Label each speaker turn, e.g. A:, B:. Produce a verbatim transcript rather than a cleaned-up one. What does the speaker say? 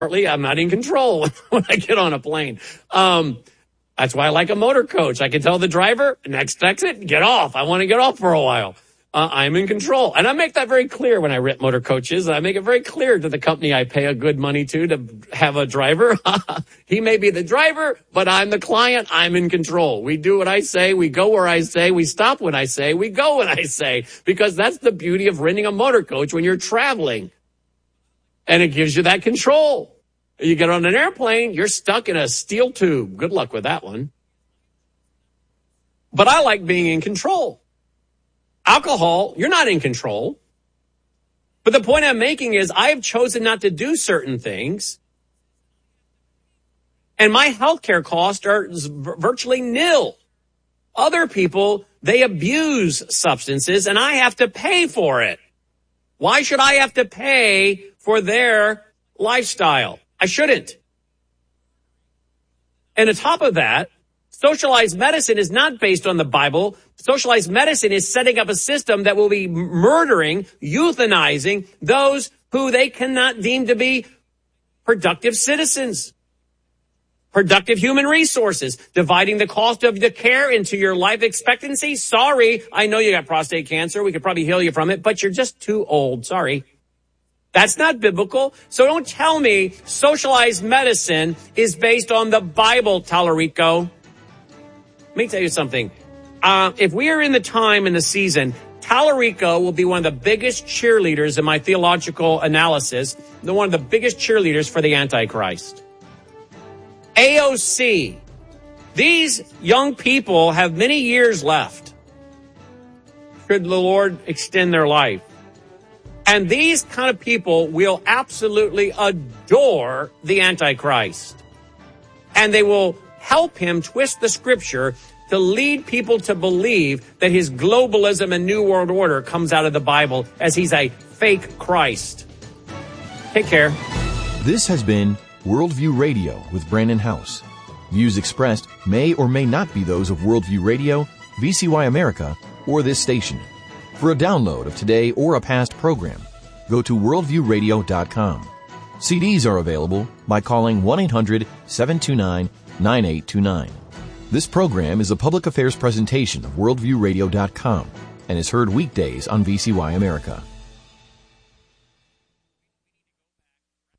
A: partly I'm not in control when I get on a plane. Um, that's why I like a motor coach. I can tell the driver, next exit, get off. I want to get off for a while. Uh, I'm in control. And I make that very clear when I rent motor coaches. I make it very clear to the company I pay a good money to to have a driver. He may be the driver, but I'm the client. I'm in control. We do what I say. We go where I say. We stop when I say. We go when I say. Because that's the beauty of renting a motor coach when you're traveling. And it gives you that control. You get on an airplane, you're stuck in a steel tube. Good luck with that one. But I like being in control. Alcohol, you're not in control. But the point I'm making is I have chosen not to do certain things. And my healthcare costs are virtually nil. Other people, they abuse substances and I have to pay for it. Why should I have to pay for their lifestyle? I shouldn't. And on top of that, socialized medicine is not based on the Bible. Socialized medicine is setting up a system that will be murdering, euthanizing those who they cannot deem to be productive citizens, productive human resources, dividing the cost of the care into your life expectancy. Sorry, I know you got prostate cancer. We could probably heal you from it, but you're just too old. Sorry. That's not biblical. So don't tell me socialized medicine is based on the Bible, Tallarico. Let me tell you something. Uh, if we are in the time in the season, Tallarico will be one of the biggest cheerleaders in my theological analysis, the one of the biggest cheerleaders for the Antichrist. A O C. These young people have many years left, should the Lord extend their life. And these kind of people will absolutely adore the Antichrist. And they will help him twist the scripture to lead people to believe that his globalism and New World Order comes out of the Bible as he's a fake Christ. Take care.
B: This has been Worldview Radio with Brandon House. Views expressed may or may not be those of Worldview Radio, V C Y America, or this station. For a download of today or a past program, go to worldview radio dot com. C Ds are available by calling one eight hundred seven two nine nine eight two nine. This program is a public affairs presentation of worldview radio dot com and is heard weekdays on V C Y America.